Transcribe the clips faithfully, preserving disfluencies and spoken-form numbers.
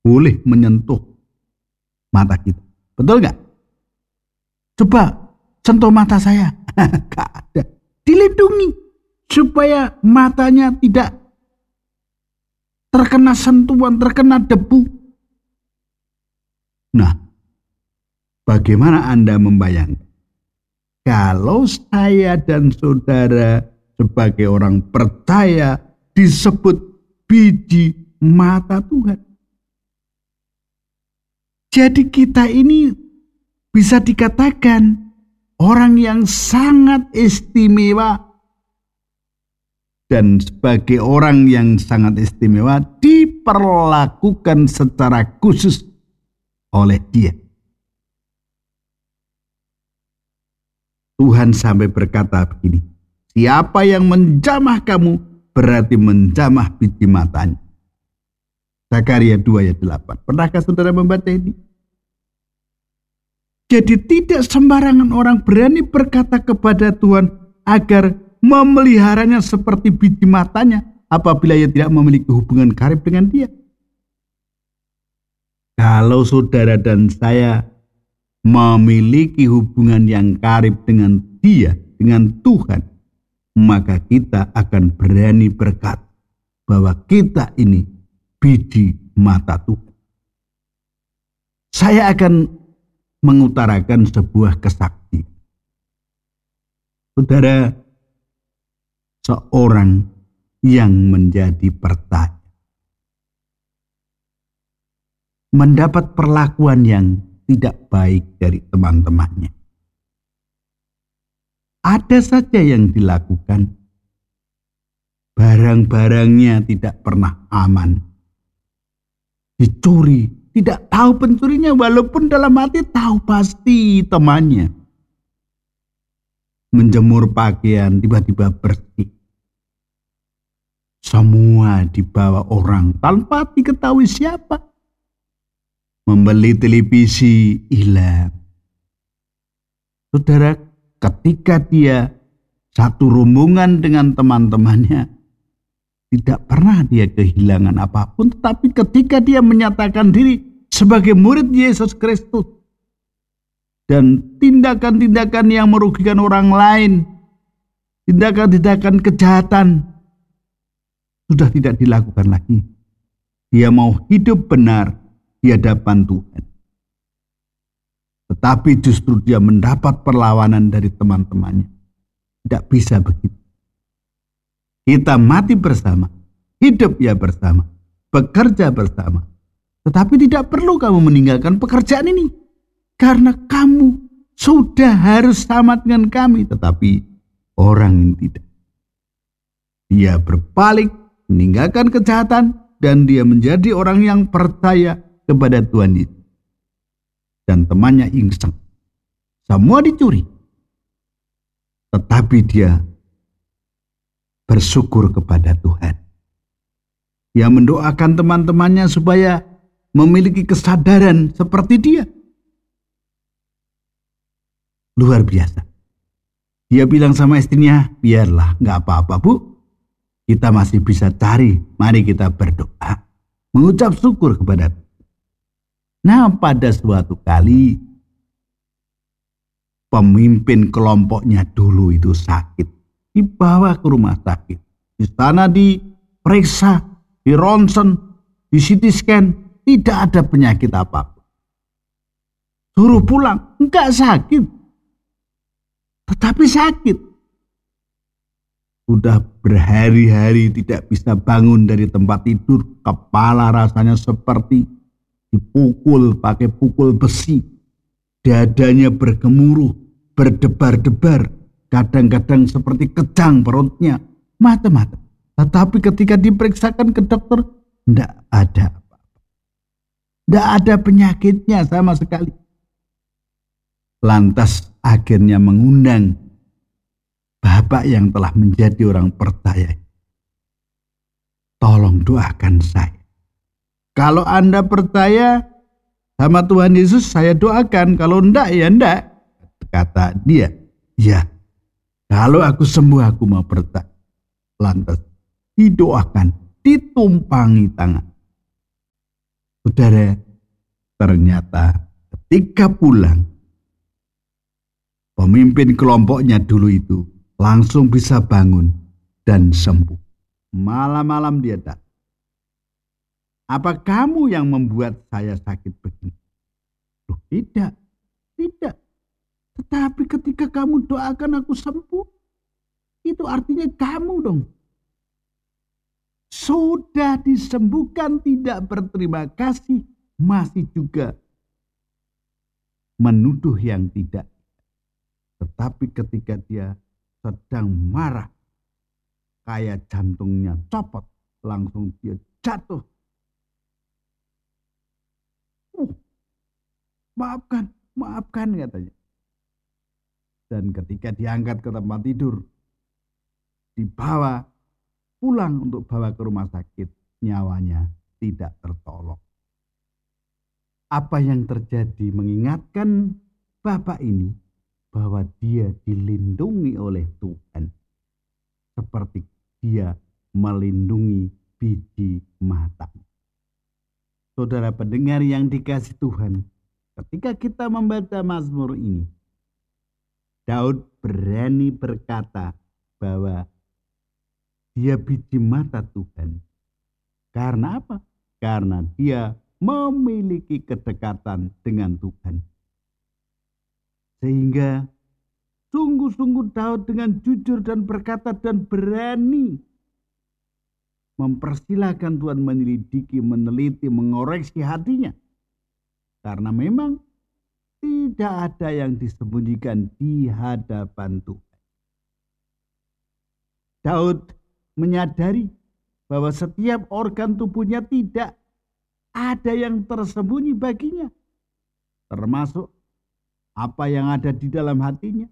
boleh menyentuh mata kita. Betul nggak? Coba sentuh mata saya. Nggak ada. Dilindungi supaya matanya tidak terkena sentuhan, terkena debu. Nah, bagaimana Anda membayangkan kalau saya dan saudara sebagai orang percaya disebut biji mata Tuhan? Jadi kita ini bisa dikatakan orang yang sangat istimewa. Dan sebagai orang yang sangat istimewa diperlakukan secara khusus oleh Dia. Tuhan sampai berkata begini, siapa yang menjamah kamu berarti menjamah biji matanya. Zakaria dua ayat delapan. Pernahkah saudara membaca ini? Jadi tidak sembarangan orang berani berkata kepada Tuhan agar memeliharanya seperti biji matanya apabila ia tidak memiliki hubungan karib dengan Dia. Kalau saudara dan saya memiliki hubungan yang karib dengan Dia, dengan Tuhan, maka kita akan berani berkata bahwa kita ini biji mata Tuhan. Saya akan mengutarakan sebuah kesaksian. Saudara, seorang yang menjadi pertanyaan mendapat perlakuan yang tidak baik dari teman-temannya. Ada saja yang dilakukan, barang-barangnya tidak pernah aman, dicuri, tidak tahu pencurinya walaupun dalam hati tahu pasti temannya. Menjemur pakaian tiba-tiba bersih. Semua dibawa orang tanpa diketahui siapa. Membeli televisi hilang. Saudara, ketika dia satu rombongan dengan teman-temannya, tidak pernah dia kehilangan apapun. Tetapi ketika dia menyatakan diri sebagai murid Yesus Kristus, dan tindakan-tindakan yang merugikan orang lain, tindakan-tindakan kejahatan, sudah tidak dilakukan lagi. Dia mau hidup benar di hadapan Tuhan. Tetapi justru dia mendapat perlawanan dari teman-temannya. Tidak bisa begitu. Kita mati bersama, hidup ya bersama, bekerja bersama. Tetapi tidak perlu kamu meninggalkan pekerjaan ini. Karena kamu sudah harus sama dengan kami. Tetapi orang yang tidak. Dia berbalik, meninggalkan kejahatan, dan dia menjadi orang yang percaya kepada Tuhan Yesus. Dan temannya ingseng. Semua dicuri. Tetapi dia bersyukur kepada Tuhan. Dia mendoakan teman-temannya supaya memiliki kesadaran seperti dia. Luar biasa. Dia bilang sama istrinya, biarlah, gak apa-apa bu. Kita masih bisa cari, mari kita berdoa. Mengucap syukur kepada Tuhan. Nah, pada suatu kali, pemimpin kelompoknya dulu itu sakit. Dibawa ke rumah sakit. Di sana diperiksa, di ronsen, di C T scan. Tidak ada penyakit apa-apa. Suruh pulang, enggak sakit. Tetapi sakit. Sudah berhari-hari tidak bisa bangun dari tempat tidur. Kepala rasanya seperti dipukul pakai pukul besi. Dadanya bergemuruh, berdebar-debar. Kadang-kadang seperti kejang perutnya. Macam-macam. Tetapi ketika diperiksakan ke dokter, tidak ada apa-apa. Tidak ada penyakitnya sama sekali. Lantas akhirnya mengundang bapak yang telah menjadi orang percaya. Tolong doakan saya. Kalau Anda percaya sama Tuhan Yesus, saya doakan. Kalau enggak, ya enggak. Kata dia, ya. Kalau aku sembuh, aku mau percaya. Lantas didoakan, ditumpangi tangan. Saudara, ternyata ketika pulang, pemimpin kelompoknya dulu itu langsung bisa bangun dan sembuh. Malam-malam dia datang. Apa kamu yang membuat saya sakit begini? Loh, tidak, tidak. Tetapi ketika kamu doakan aku sembuh, itu artinya kamu dong. Sudah disembuhkan tidak berterima kasih, masih juga menuduh yang tidak. Tetapi ketika dia sedang marah, kayak jantungnya copot, langsung dia jatuh. Uh, maafkan, maafkan katanya. Dan ketika diangkat ke tempat tidur, dibawa pulang untuk bawa ke rumah sakit, nyawanya tidak tertolong. Apa yang terjadi mengingatkan bapak ini bahwa dia dilindungi oleh Tuhan. Seperti dia melindungi biji mata. Saudara pendengar yang dikasihi Tuhan, ketika kita membaca Mazmur ini, Daud berani berkata bahwa dia biji mata Tuhan. Karena apa? Karena dia memiliki kedekatan dengan Tuhan. Sehingga sungguh-sungguh Daud dengan jujur dan berkata dan berani mempersilahkan Tuhan menyelidiki, meneliti, mengoreksi hatinya. Karena memang tidak ada yang disembunyikan di hadapan Tuhan. Daud menyadari bahwa setiap organ tubuhnya tidak ada yang tersembunyi baginya, termasuk apa yang ada di dalam hatinya.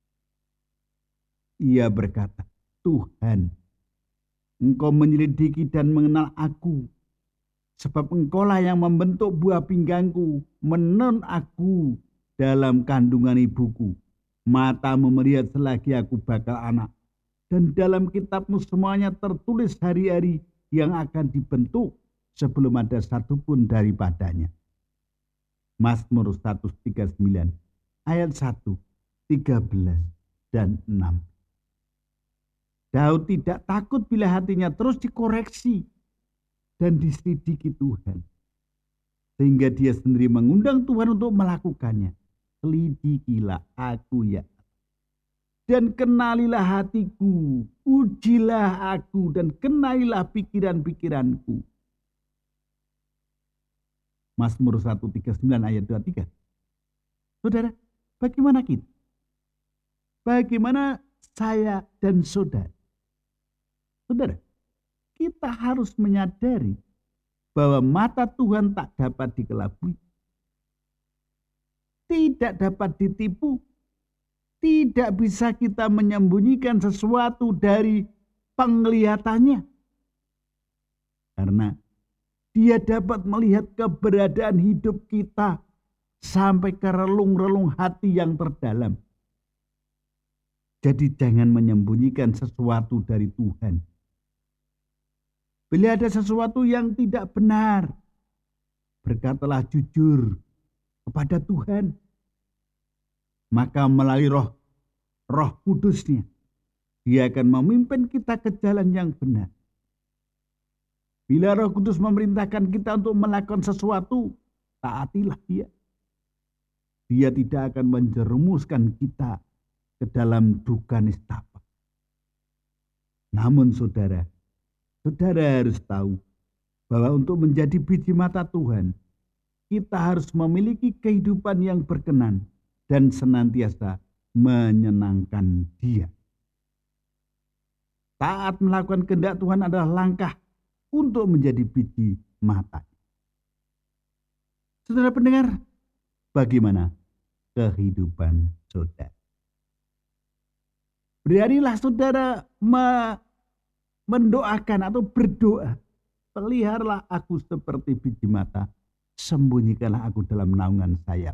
Ia berkata, Tuhan, Engkau menyelidiki dan mengenal aku, sebab Engkaulah yang membentuk buah pinggangku, menenun aku dalam kandungan ibuku. Matamu melihat selagi aku bakal anak. Dan dalam kitabmu semuanya tertulis hari-hari yang akan dibentuk sebelum ada satupun daripadanya. Mazmur seratus tiga puluh sembilan ayat satu, tiga belas, dan enam. Daud tidak takut bila hatinya terus dikoreksi dan diselidiki Tuhan. Sehingga dia sendiri mengundang Tuhan untuk melakukannya. Selidikilah aku ya. Dan kenalilah hatiku, ujilah aku dan kenalilah pikiran-pikiranku. Mazmur seratus tiga puluh sembilan ayat dua puluh tiga. Saudara, bagaimana kita? Bagaimana saya dan saudara? Saudara, kita harus menyadari bahwa mata Tuhan tak dapat dikelabui. Tidak dapat ditipu. Tidak bisa kita menyembunyikan sesuatu dari penglihatannya. Karena dia dapat melihat keberadaan hidup kita sampai ke relung-relung hati yang terdalam. Jadi jangan menyembunyikan sesuatu dari Tuhan. Bila ada sesuatu yang tidak benar, berkatalah jujur kepada Tuhan. Maka melalui roh, roh kudusnya, dia akan memimpin kita ke jalan yang benar. Bila Roh Kudus memerintahkan kita untuk melakukan sesuatu, taatilah dia. Dia tidak akan menjerumuskan kita ke dalam duka nistapa. Namun saudara, saudara harus tahu bahwa untuk menjadi biji mata Tuhan, kita harus memiliki kehidupan yang berkenan dan senantiasa menyenangkan Dia. Taat melakukan kehendak Tuhan adalah langkah untuk menjadi biji mata. Saudara pendengar, bagaimana kehidupan saudara? Beranilah saudara me- mendoakan atau berdoa. Peliharalah aku seperti biji mata, sembunyikanlah aku dalam naungan sayap.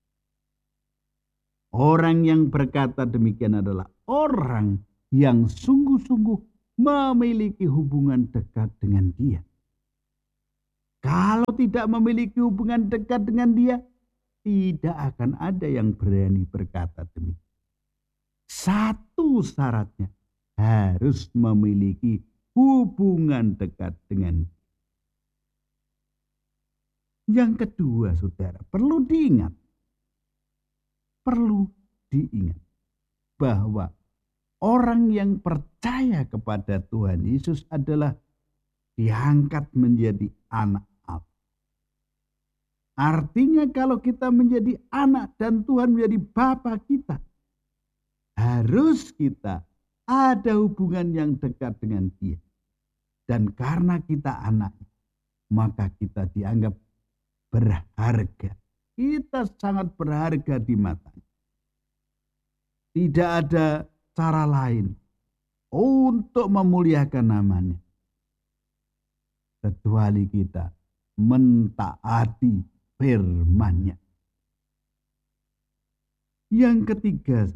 Orang yang berkata demikian adalah orang yang sungguh-sungguh memiliki hubungan dekat dengan Dia. Kalau tidak memiliki hubungan dekat dengan Dia, tidak akan ada yang berani berkata demikian. Satu syaratnya, harus memiliki hubungan dekat dengan Dia. Yang kedua, saudara, perlu diingat. Perlu diingat bahwa orang yang percaya kepada Tuhan Yesus adalah diangkat menjadi anak Allah. Artinya kalau kita menjadi anak dan Tuhan menjadi Bapa kita, harus kita ada hubungan yang dekat dengan Dia. Dan karena kita anak, maka kita dianggap berharga. Kita sangat berharga di matanya. Tidak ada cara lain untuk memuliakan namanya kecuali kita mentaati firman-Nya. Yang ketiga,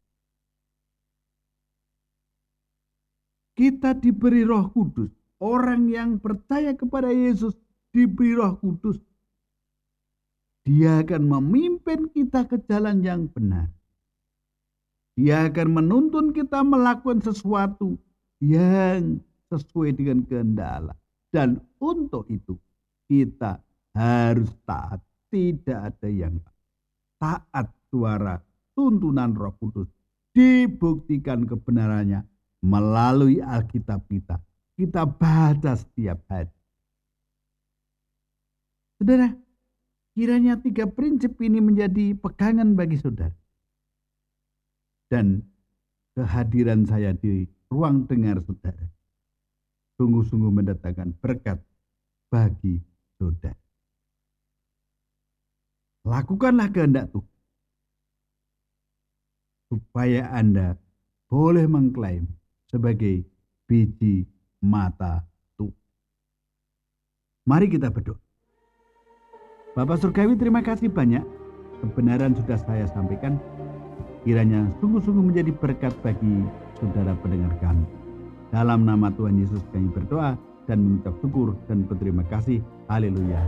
kita diberi Roh Kudus. Orang yang percaya kepada Yesus diberi Roh Kudus. Dia akan memimpin kita ke jalan yang benar. Dia akan menuntun kita melakukan sesuatu yang sesuai dengan kehendak Allah. Dan untuk itu kita harus taat. Tidak ada yang taat suara tuntunan Roh Kudus. Dibuktikan kebenarannya melalui Alkitab kita. Kita baca setiap hari. Saudara, kiranya tiga prinsip ini menjadi pegangan bagi saudara. Dan kehadiran saya di ruang dengar saudara sungguh-sungguh mendatangkan berkat bagi saudara. Lakukanlah kehendak Tuhan supaya Anda boleh mengklaim sebagai biji mata Tuhan. Mari kita berdoa. Bapak Surgawi, terima kasih banyak. Kebenaran sudah saya sampaikan. Kiranya sungguh-sungguh menjadi berkat bagi saudara pendengar kami. Dalam nama Tuhan Yesus kami berdoa dan mengucap syukur dan berterima kasih. Haleluya.